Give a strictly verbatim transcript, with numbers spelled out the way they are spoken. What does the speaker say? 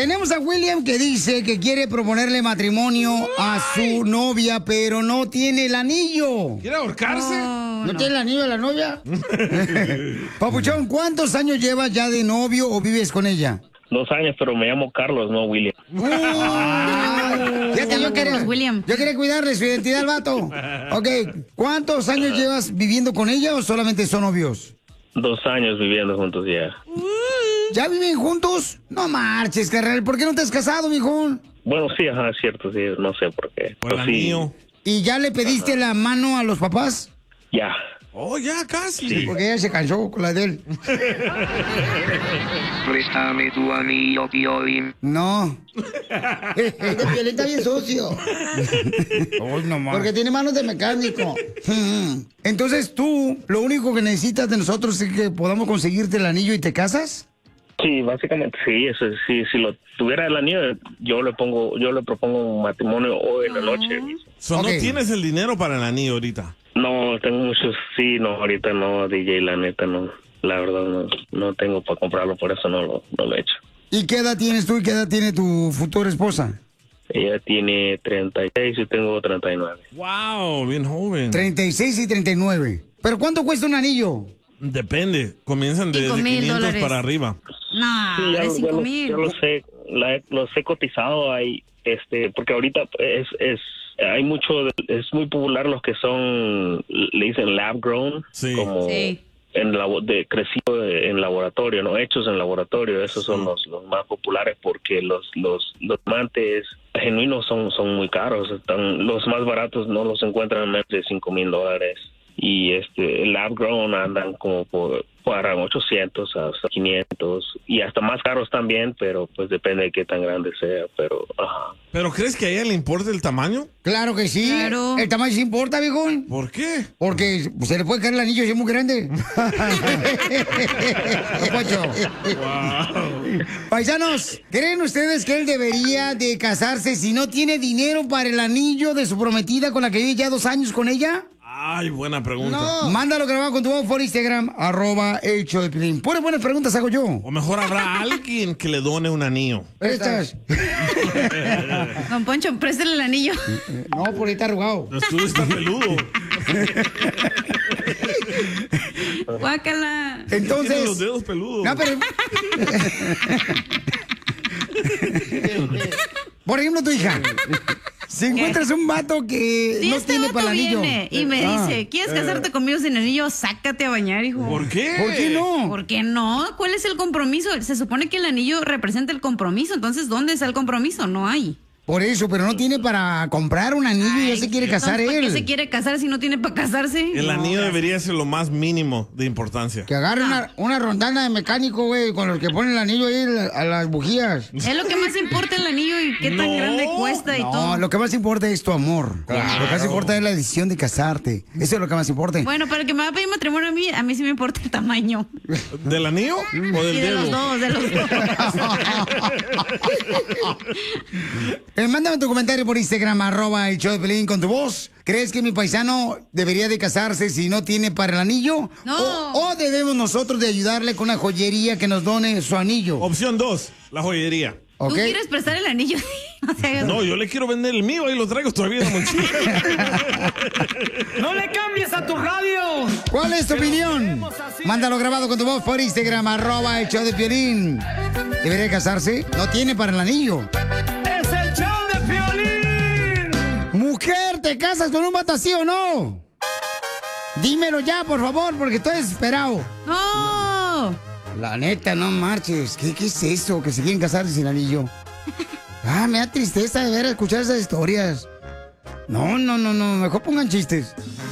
tenemos a William que dice que quiere proponerle matrimonio a su novia, pero no tiene el anillo. ¿Quiere ahorcarse? ¿No, ¿No tiene el anillo de la novia? Papuchón, ¿cuántos años llevas ya de novio o vives con ella? Dos años, pero me llamo Carlos, no William. Fíjate, yo quería, William. yo quería cuidarle su identidad al vato. Ok, ¿cuántos años llevas viviendo con ella o solamente son novios? Dos años viviendo juntos ya. ¿Ya viven juntos? No marches, carnal. ¿Por qué no te has casado, mijo? Bueno, sí, ajá, es cierto, sí, no sé por qué. Por el anillo. ¿Y ya le pediste ajá. la mano a los papás? Ya. Oh, ya, casi. Sí, porque ella se cansó con la de él. Préstame tu anillo, Piolín. No. El de Piolín está bien sucio. Oh, no más. Porque tiene manos de mecánico. Entonces tú, lo único que necesitas de nosotros es que podamos conseguirte el anillo y te casas. Sí, básicamente sí, eso sí, si lo tuviera el anillo, yo le pongo, yo le propongo un matrimonio hoy en la noche. So, okay. ¿No tienes el dinero para el anillo ahorita? No, tengo muchos, sí, no, ahorita no, D J, la neta no, la verdad no, no tengo para comprarlo, por eso no lo, no lo he hecho. ¿Y qué edad tienes tú y qué edad tiene tu futura esposa? Ella tiene treinta y seis y tengo treinta y nueve. Wow, bien joven. treinta y seis y treinta y nueve. ¿Pero cuánto cuesta un anillo? Depende, comienzan de quinientos dólares para arriba. No, sí, ya, de cinco ya mil. Yo lo sé, la, los he cotizado ahí, este, porque ahorita es, es, hay mucho, es muy popular los que son, le dicen lab grown, sí. como sí. en la, de crecido en laboratorio, no hechos en laboratorio. Esos son los, los más populares porque los los los diamantes genuinos son son muy caros. Están, los más baratos no los encuentran en menos de cinco mil dólares. Y este, el lab grown andan como por, para ochocientos hasta quinientos y hasta más caros también, pero pues depende de qué tan grande sea, pero ajá. ¿Pero crees que a ella le importa el tamaño? Claro que sí. Claro. El tamaño sí importa, viejón. ¿Por qué? Porque se le puede caer el anillo si es muy grande. Wow. Paisanos, ¿creen ustedes que él debería de casarse si no tiene dinero para el anillo de su prometida con la que vive ya dos años con ella? Ay, buena pregunta. No. Mándalo grabado con tu voz por Instagram, arroba el show de Piolín. Puras buenas preguntas hago yo. O mejor habrá alguien que le done un anillo. Estas. Don Poncho, préstale el anillo. No, por ahí está arrugado. Tú estás peludo. Guácala. Entonces. Tiene los dedos peludos. No, pero... Por ejemplo, tu hija. Si encuentras un vato que si no este tiene para el anillo viene y me ah, dice, ¿quieres casarte conmigo sin anillo? Sácate a bañar, hijo. ¿Por qué? ¿Por qué no? ¿Por qué no? ¿Cuál es el compromiso? Se supone que el anillo representa el compromiso. Entonces, ¿dónde está el compromiso? No hay. Por eso, pero no tiene para comprar un anillo. Ay, y ya se quiere casar él. ¿Por qué se quiere casar si no tiene para casarse? El no, anillo debería ser lo más mínimo de importancia. Que agarre una, una rondana de mecánico, güey, con los que ponen el anillo ahí a las bujías. Es lo que más importa el anillo y qué no, tan grande cuesta y no, todo. No, lo que más importa es tu amor. Claro. Lo que más importa es la decisión de casarte. Eso es lo que más importa. Bueno, para que me va a pedir matrimonio a mí, a mí sí me importa el tamaño. ¿Del anillo o del y dedo? de los dos, de los dos. eh, mándame tu comentario por Instagram, arroba el show de Piolín con tu voz. ¿Crees que mi paisano debería de casarse si no tiene para el anillo? No. ¿O, o debemos nosotros de ayudarle con una joyería que nos done su anillo? Opción dos, la joyería. ¿Tú ¿Okay? quieres prestar el anillo? O sea, no, yo le quiero vender el mío, ahí lo traigo todavía en la mochila. ¡No le cambies a tu radio! ¿Cuál es tu opinión? Mándalo grabado con tu voz por Instagram, arroba el show de Piolín. ¿Debería casarse? No tiene para el anillo. ¡Es el show de Piolín! Mujer, ¿te casas con un vato así o no? Dímelo ya, por favor, porque estoy desesperado. ¡No! La neta, no marches. ¿Qué, qué es eso? Que se quieren casar sin anillo. Ah, me da tristeza de ver escuchar esas historias. No, no, no, no. Mejor pongan chistes.